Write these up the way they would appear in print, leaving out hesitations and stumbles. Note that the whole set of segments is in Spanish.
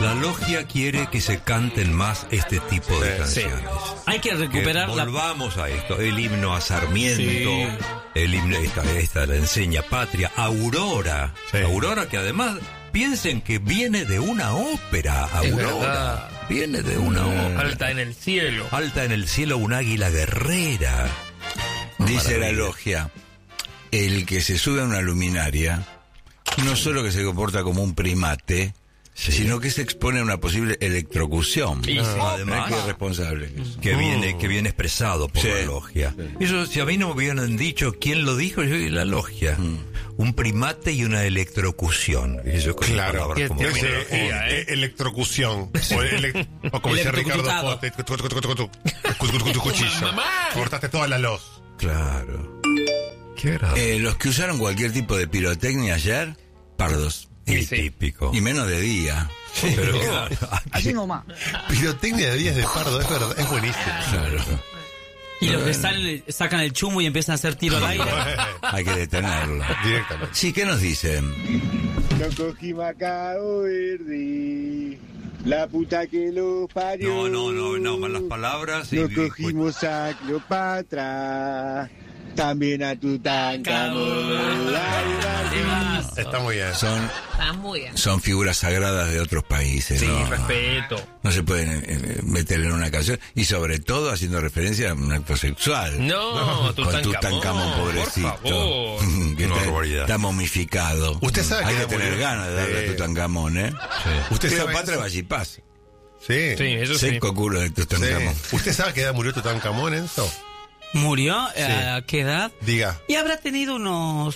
La logia quiere que se canten más este tipo de canciones. Hay que recuperar volvamos a esto, el himno a Sarmiento, el himno, esta la enseña patria, Aurora, Aurora que además piensen que viene de una ópera, Aurora, viene de una ópera. Alta en el cielo. Alta en el cielo, un águila guerrera. Dice la logia, el que se sube a una luminaria, no solo que se comporta como un primate, sino que se expone a una posible electrocución. Además, qué responsable que viene expresado por la logia. Eso, si a mí no me hubieran dicho quién lo dijo, yo la logia. Un primate y una electrocución. Eso claro. Como electrocución. O como dice Ricardo Pote, cuchillo. Cortaste toda la luz. Claro. Qué grave. Los que usaron cualquier tipo de pirotecnia ayer, pardos. Y típico. Y menos de día. Sí, pero así nomás. Pirotecnia de días de pardo, es verdad, es buenísimo. Claro. Y los que sacan el chumo y empiezan a hacer tiro al aire. Hay que detenerlo. Directamente. Sí, ¿qué nos dicen? Lo cogí Macao Verde, la puta que lo parió. No, malas palabras. Lo cogimos a Cleopatra, también a Tutankamón. Está muy bien. Está muy bien. Son figuras sagradas de otros países. Sí, ¿no? respeto. No se pueden meter en una canción. Y sobre todo haciendo referencia a un acto sexual. No, con Tutankamón, pobrecito. Por favor. Que está momificado. Usted sabe hay que que tener ganas de darle a Tutankamón, ¿eh? Sí. Usted sabe Cleopatra Vallipaz. Sí, eso sí. Seco culo de Tutankamón. Sí. ¿Usted sabe a qué edad murió Tutankamón, Enzo? ¿Murió? ¿A qué edad? Diga. Y habrá tenido unos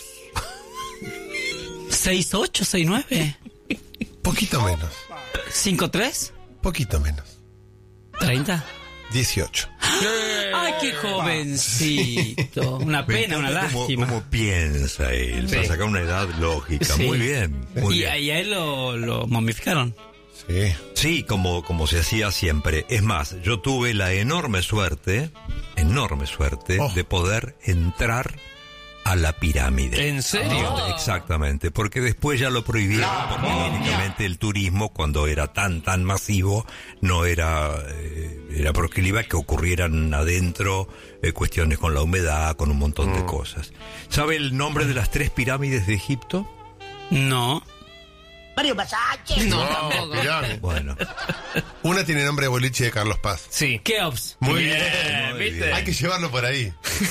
6'8", 6'9". Poquito menos. 5'3". Poquito menos. 30. 18. Ay, qué jovencito. Una pena, una lástima. ¿Cómo piensa él? Para sacar una edad lógica. Sí. Muy bien. Muy bien. Y a él lo momificaron. Sí. Sí, como se hacía siempre. Es más, yo tuve la enorme suerte de poder entrar a la pirámide. ¿En serio? Exactamente, porque después ya lo prohibieron, porque lógicamente el turismo, cuando era tan masivo, no era proclive a que ocurrieran adentro cuestiones con la humedad, con un montón de cosas. ¿Sabe el nombre de las 3 pirámides de Egipto? No. Mario Basache. No, tampoco. Bueno. Una tiene nombre de boliche de Carlos Paz. Sí. Keops. Muy bien. ¿Viste? Hay que llevarlo por ahí.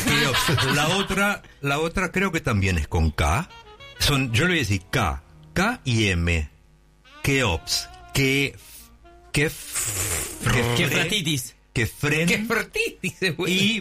La otra creo que también es con K. Yo le voy a decir K y M. Keops. Kefratitis. Kefren. Y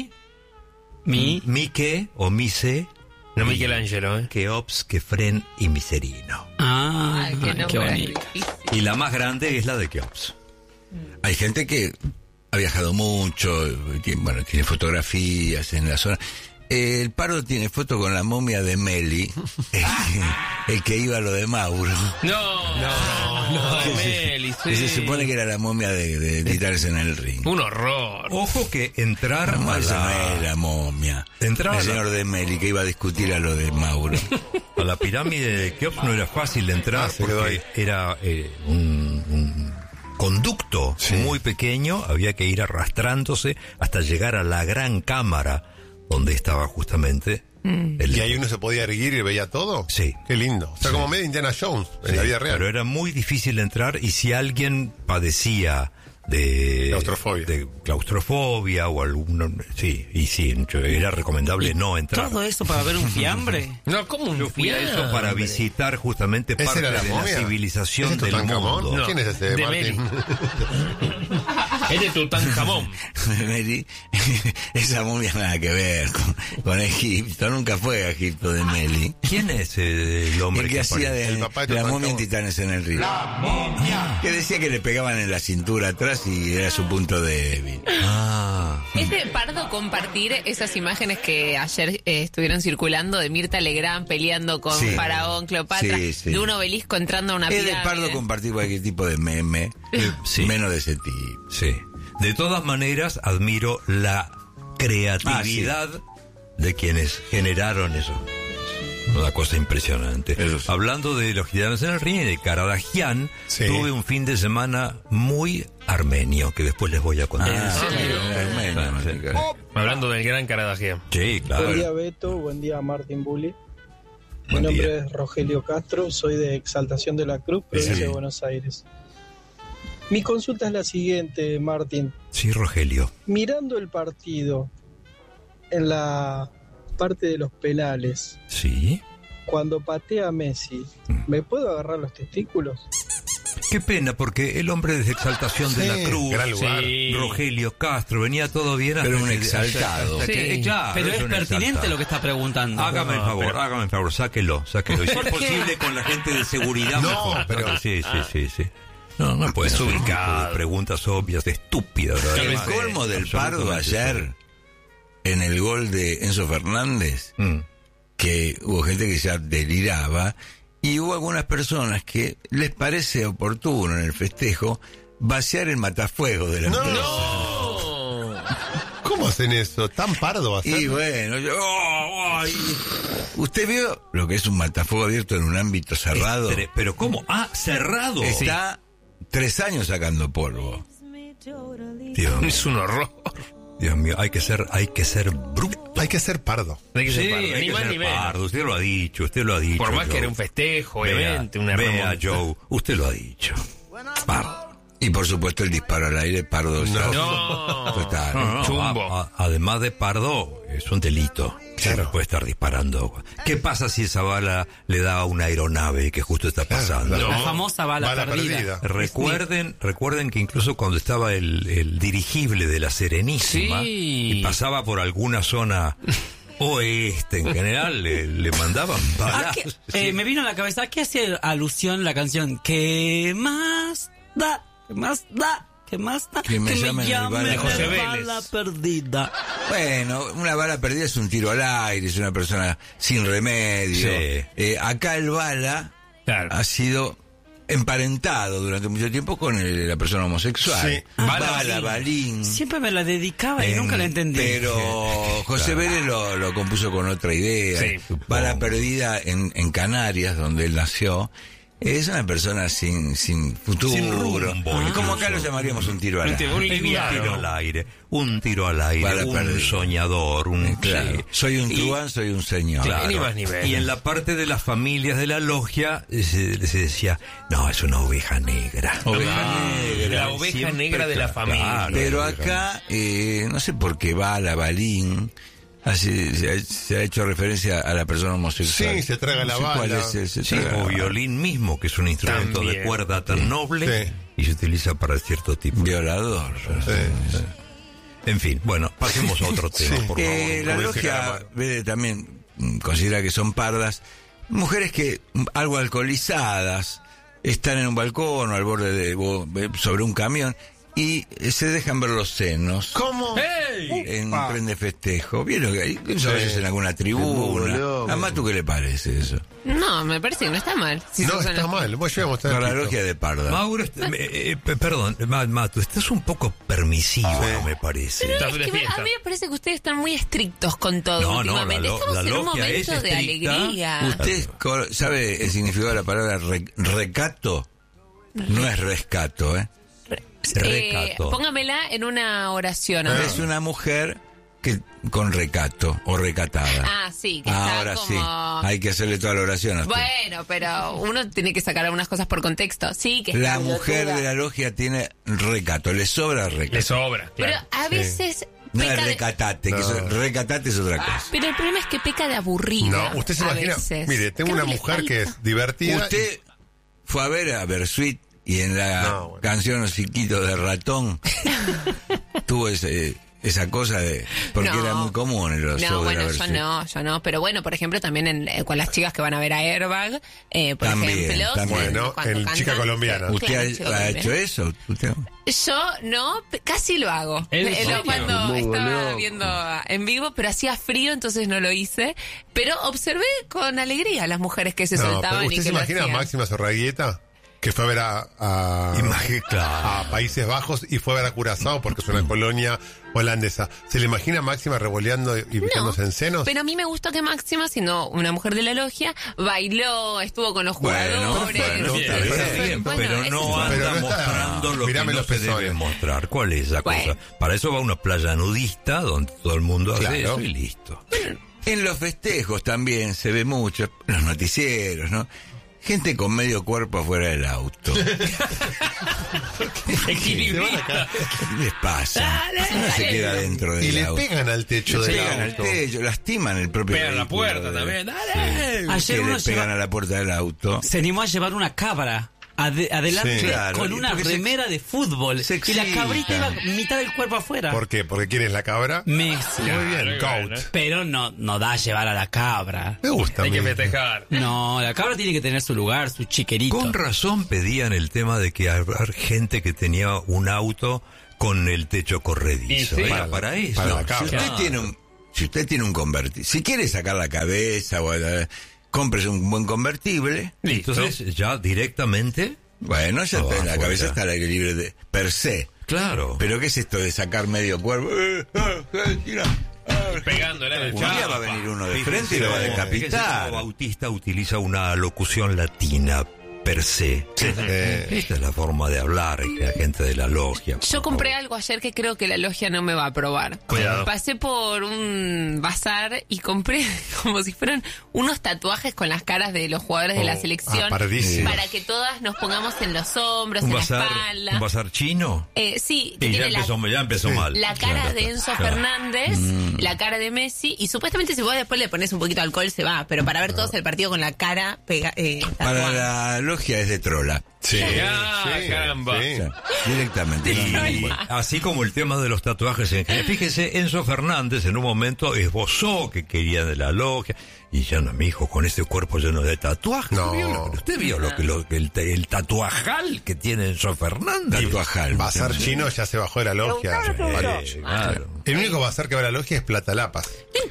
mi que o mi se. No Michelangelo, Keops, Kefren y Miserino. Ay, qué bonito. Y la más grande es la de Keops. Hay gente que ha viajado mucho, tiene fotografías en la zona. El Pardo tiene foto con la momia de Meli, el que iba a lo de Mauro. No, Meli, sí. Se supone que era la momia de Titanes en el Ring. Un horror. Ojo que entrar No, esa no es la momia. Entrar el señor de Meli que iba a discutir a lo de Mauro. A la pirámide de Keops no era fácil de entrar porque era un conducto muy pequeño, había que ir arrastrándose hasta llegar a la gran cámara donde estaba justamente ¿Y ahí uno se podía erguir y veía todo? Sí. Qué lindo. O sea, como medio Indiana Jones en la vida real. Pero era muy difícil entrar, y si alguien padecía de claustrofobia o alguno, era recomendable no entrar. Todo esto para ver un fiambre. No, ¿cómo un Yo fui a fiambre? eso para visitar justamente ¿Esa parte era la de la momia? civilización ¿Ese es del Tutankamón? mundo. No. ¿Quién es ese, De Martín? Es de Tutankamón. Meli, esa momia nada que ver con Egipto. Nunca fue a Egipto de Meli. ¿Quién es el hombre El que hacía aparece? El de papá de la Tutankamón. momia en Titanes en el Río. Que decía que le pegaban en la cintura atrás y era su punto débil. ¿Es de Pardo compartir esas imágenes que ayer estuvieron circulando de Mirta Legrand peleando con Faraón, Cleopatra, de un obelisco entrando a una Es pirámide? de Pardo compartir cualquier tipo de meme, menos de ese tipo. Sí. De todas maneras, admiro la creatividad de quienes generaron eso. Una cosa impresionante. Hablando de los gitanos en el ring, de Karadagian, tuve un fin de semana muy armenio, que después les voy a contar. Hablando del gran Karadagian. Sí, claro. Buen día, Beto. Buen día, Martín Bulli. Mi nombre es Rogelio Castro, soy de Exaltación de la Cruz, provincia de Buenos Aires. Mi consulta es la siguiente, Martín. Sí, Rogelio. Mirando el partido en la parte de los penales, sí, cuando patea Messi, ¿me puedo agarrar los testículos? Qué pena, porque el hombre de Exaltación de la Cruz, Rogelio Castro, venía todo bien hasta pero un exaltado. Pero es pertinente lo que está preguntando. Hágame el favor, sáquelo. Y si es posible con la gente de seguridad, mejor. Pero sí. No puede ser preguntas obvias, estúpidas. El colmo del Pardo ayer, en el gol de Enzo Fernández, que hubo gente que ya deliraba, y hubo algunas personas que les parece oportuno en el festejo vaciar el matafuego de la empresa. ¡No! ¿Cómo hacen eso? ¿Tan pardo hacer? Y bueno, ¿usted vio lo que es un matafuego abierto en un ámbito cerrado? ¿Pero cómo? ¿Cerrado? Está 3 años sacando polvo. Dios, es un horror. Dios mío, hay que ser bruto. Hay que ser pardo. Hay que ser pardo. Usted lo ha dicho. Por más Joe. que era un festejo, obviamente. Vea, Joe, usted lo ha dicho. Pardo. Y por supuesto el disparo al aire, Pardo. Total. No, chumbo. Además de pardo, es un delito. Claro. Puede estar disparando. ¿Qué pasa si esa bala le da a una aeronave que justo está pasando? La famosa bala perdida. Recuerden que incluso cuando estaba el dirigible de la Serenísima y pasaba por alguna zona oeste en general, le mandaban balas. Me vino a la cabeza, ¿a qué hace alusión la canción? ¿Qué más da? ¿Qué más da? ¿Qué más da? Que me llamen de José Vélez. Bala perdida. Bueno, una bala perdida es un tiro al aire, es una persona sin remedio. Sí. Acá el bala ha sido emparentado durante mucho tiempo con la persona homosexual. Sí. Bala, balín. Siempre me la dedicaba y nunca la entendí. Pero José Vélez lo compuso con otra idea. Sí. Bala perdida en Canarias, donde él nació. Es una persona sin futuro. Sin rumbo. Como acá lo llamaríamos un tiro al aire. Un tiro al aire, Bala un perdida. soñador, Claro. Soy un truán, soy un señor. Claro. Ni más ni menos. Y en la parte de las familias de la logia se decía, no, es una oveja negra. La oveja Siempre negra de la familia. claro. Pero acá, no sé por qué Bala, balín, se ha hecho referencia a la persona homosexual. Sí, se traga la No sé cuál bala. es ese, Sí, o violín mismo, que es un instrumento También. de cuerda tan noble y se utiliza para cierto tipo. Violador. En fin, bueno, pasemos a otro tema, por favor. La logia también considera que son pardas mujeres que, algo alcoholizadas, están en un balcón o al borde sobre un camión y se dejan ver los senos. ¿Cómo? En un tren de festejo. ¿Vieron que hay? Eso a veces en alguna tribuna. ¿A Matu qué le parece eso? No, me parece que no está mal. Si No, sos está una- mal. Voy a mostrar. Con la logia de parda. Mauro, perdón, Matu, estás un poco permisivo, me parece. Pero Estás es de que fiesta. a mí me parece que ustedes están muy estrictos con todo No, últimamente. la Estamos en un logia es momento de estricta. alegría. ¿Usted sabe el significado de la palabra recato? No es rescato, ¿eh? Recato. Póngamela en una oración. a ver. Es una mujer que con recato o recatada. Ah, sí, que está Ahora como... sí, hay que hacerle toda la oración a usted. Bueno, pero uno tiene que sacar algunas cosas por contexto. Sí, que La está mujer pelotuda. de la logia tiene recato, le sobra Le recato. sobra, Pero claro. a veces... No peca es de- recatate, que recatate es otra cosa. Pero el problema es que peca de aburrida. No, usted se a imagina. veces. Mire, tengo Creo una que le mujer que falta. es divertida. Usted fue a ver a Bersuit y en la No, bueno. canción Hociquito de Ratón tuvo esa cosa de... Porque No. era muy común en los No, shows de la bueno, Bersuit. yo no. Pero bueno, por ejemplo, también con las chicas que van a ver a Airbag, por También, ejemplo. también. Bueno, cuando en Chica Colombiana. ¿Usted Claro, ha Chica hecho Colombiana. eso? ¿Usted? Yo no, casi lo hago. ¿En serio? Cuando estaba viendo en vivo, pero hacía frío, entonces no lo hice. Pero observé con alegría a las mujeres que se No, soltaban pero y ¿usted que se lo imagina a hacían. Máxima Zorraguieta? que fue a ver Claro. a Países Bajos y fue a ver a Curazao porque es una colonia holandesa. ¿Se le imagina a Máxima revoleando y picándose en senos? Pero a mí me gustó que Máxima, siendo una mujer de la logia, bailó, estuvo con los jugadores. Está bien, pero no anda mostrando lo que no se debe mostrar. ¿Cuál es la cosa? Para eso va a una playa nudista donde todo el mundo hace eso y listo. En los festejos también se ve mucho, en los noticieros, ¿no? Gente con medio cuerpo afuera del auto. ¿Qué les pasa? No se queda dentro del auto. Y le pegan al techo del auto. Pegan al techo, lastiman el propio Pegan la puerta también. ¡Dale! Ayer uno le pegan a la puerta del auto. se animó a llevar una cabra adelante con una remera de fútbol. Y la cabrita iba mitad del cuerpo afuera. ¿Por qué? ¿Porque quién es la cabra? Messi. Muy bien, Goat. Pero no da a llevar a la cabra. Me gusta. Hay que festejar. No, la cabra tiene que tener su lugar, su chiquerito. Con razón pedían el tema de que había gente que tenía un auto con el techo corredizo. Sí, para eso. para la cabra. Si usted tiene un convertible, si quiere sacar la cabeza o cómprese un buen convertible. Entonces ya directamente. Bueno, ya está, la cabeza está al aire libre de per se. Claro. Pero ¿qué es esto de sacar medio cuerpo? Tira. Pegándole al Un día va a venir uno de frente y lo va a decapitar. Bautista utiliza una locución latina per se. Esta es la forma de hablar que la gente de la logia. Yo compré algo ayer que creo que la logia no me va a aprobar. Cuidado. Pasé por un bazar y compré como si fueran unos tatuajes con las caras de los jugadores de la selección para que todas nos pongamos en los hombros, en la espalda. ¿Un bazar chino? Sí. Y ya empezó mal. La cara de Enzo Fernández, la cara de Messi, y supuestamente si vos después le pones un poquito de alcohol se va, pero para ver todos el partido con la cara para la logia es de trola. Sí, caramba. Sí. O sea, directamente. Y así como el tema de los tatuajes en general. Fíjese, Enzo Fernández en un momento esbozó que quería de la logia. Y ya no, mi hijo, con ese cuerpo lleno de tatuajes. No. ¿Usted vio el tatuajal que tiene Enzo Fernández? Tatuajal. Bazar chino ya se bajó de la logia. Claro. El único bazar que va a la logia es Platalapas.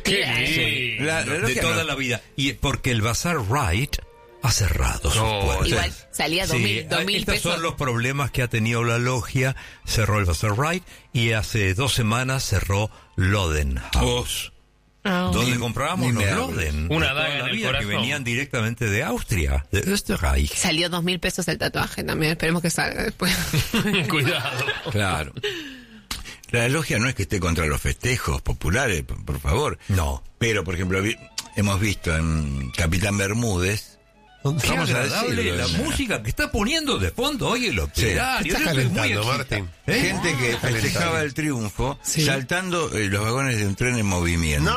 Qué La De logia toda no- la vida. Y porque el Bazar Wright ha cerrado sus puertas. Igual salía 2.000 estos pesos. son los problemas que ha tenido la logia. Cerró el Bazar Wright y hace 2 semanas cerró Loden House. Donde comprábamos ni los me hables. Loden. Una de toda daga en la el vida, que corazón. venían directamente de Austria, de Österreich. Salió 2.000 pesos el tatuaje también. Esperemos que salga después. Cuidado. Claro. La logia no es que esté contra los festejos populares, por favor. No. Pero, por ejemplo, hemos visto en Capitán Bermúdez. Qué Vamos a agradable decirlo, la música que está poniendo de fondo hoy el operario. Está Eso es muy calentando, excitante. Martín. Gente que festejaba el triunfo saltando los vagones de un tren en movimiento.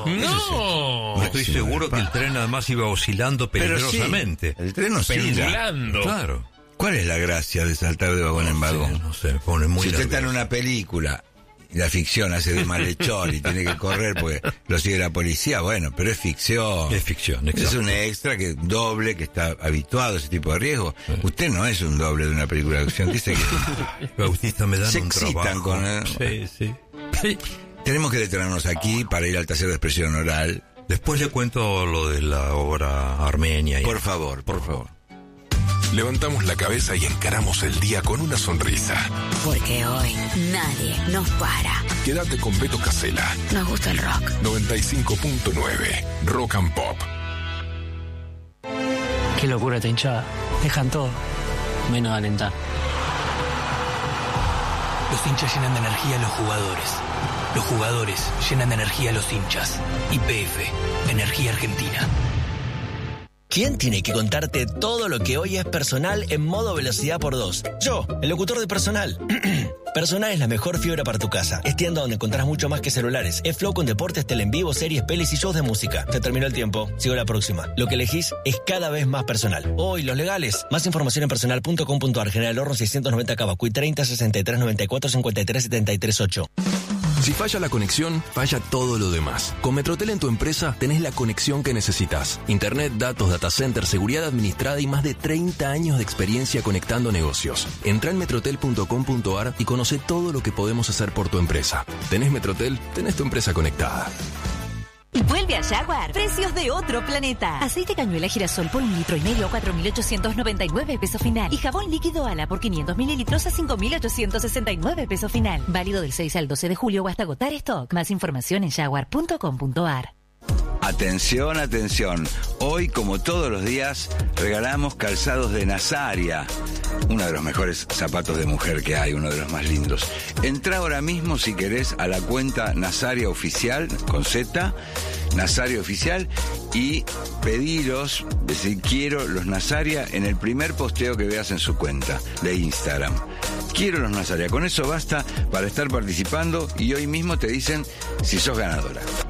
No. Estoy seguro que el tren además iba oscilando Pero sí, peligrosamente. el tren oscila. Pendulando. Claro. ¿Cuál es la gracia de saltar de vagón en vagón? No sé, me pone muy Si usted está en nervioso. una película y la ficción hace de malhechor y tiene que correr porque lo sigue la policía, bueno, pero es ficción. Es ficción, Es exacto. un extra que doble, que está habituado a ese tipo de riesgo. Usted no es un doble de una película de acción. ¿Qué se Bautista, me dan Se un excitan trabajo. con Sí. Tenemos que detenernos aquí para ir al taller de expresión oral. Después le cuento lo de la obra armenia. Por favor, por favor. Levantamos la cabeza y encaramos el día con una sonrisa. Porque hoy nadie nos para. Quédate con Beto Casella. Nos gusta el rock. 95.9 Rock and Pop. Qué locura esta hinchada. Dejan todo, menos alentar. Los hinchas llenan de energía a los jugadores. Los jugadores llenan de energía a los hinchas. YPF, Energía Argentina. ¿Quién tiene que contarte todo lo que hoy es Personal en modo velocidad por 2? Yo, el locutor de Personal. Personal es la mejor fibra para tu casa. Es tienda donde encontrás mucho más que celulares. Es Flow con deportes, tele en vivo, series, pelis y shows de música. Se terminó el tiempo. Sigo la próxima. Lo que elegís es cada vez más Personal. Hoy, los legales. Más información en personal.com.ar. General Horno 690 Cavacuy 30 63 94 53 73 8. Si falla la conexión, falla todo lo demás. Con Metrotel en tu empresa tenés la conexión que necesitas. Internet, datos, data center, seguridad administrada y más de 30 años de experiencia conectando negocios. Entrá en metrotel.com.ar y conoce todo lo que podemos hacer por tu empresa. Tenés Metrotel, tenés tu empresa conectada. Vuelve a Jaguar. Precios de otro planeta. Aceite cañuela girasol por 1,5 litros a 4.899 pesos final. Y jabón líquido Ala por 500 mililitros a 5.869 pesos final. Válido del 6 al 12 de julio o hasta agotar stock. Más información en jaguar.com.ar. Atención, atención. Hoy, como todos los días, regalamos calzados de Nazaria. Uno de los mejores zapatos de mujer que hay, uno de los más lindos. Entrá ahora mismo, si querés, a la cuenta Nazaria Oficial, con Z, Nazaria Oficial, y pedilos, decir, quiero los Nazaria, en el primer posteo que veas en su cuenta de Instagram. Quiero los Nazaria. Con eso basta para estar participando y hoy mismo te dicen si sos ganadora.